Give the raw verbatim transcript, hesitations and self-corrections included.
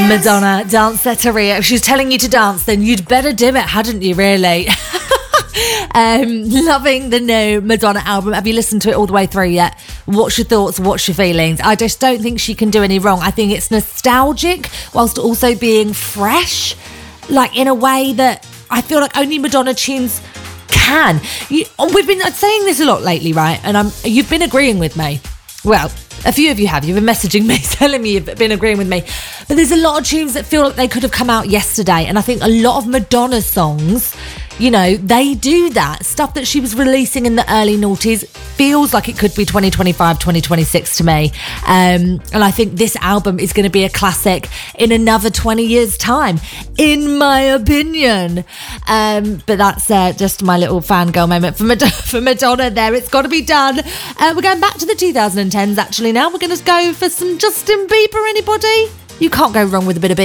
Madonna, Danceteria. If she's telling you to dance, then you'd better do it, hadn't you, really? um, loving the new Madonna album. Have you listened to it all the way through yet? What's your thoughts? What's your feelings? I just don't think she can do any wrong. I think it's nostalgic whilst also being fresh, like in a way that I feel like only Madonna tunes can. You, we've been saying this a lot lately, right? And I'm, you've been agreeing with me. Well, a few of you have. You've been messaging me, telling me you've been agreeing with me. But there's a lot of tunes that feel like they could have come out yesterday. And I think a lot of Madonna songs, you know, they do that. Stuff that she was releasing in the early noughties feels like it could be twenty twenty-five, twenty twenty-six to me. Um, and I think this album is going to be a classic in another twenty years' time, in my opinion. Um, but that's uh, just my little fangirl moment for, Mad- for Madonna there. It's got to be done. Uh, we're going back to the twenty tens, actually, now. We're going to go for some Justin Bieber, anybody? You can't go wrong with a bit of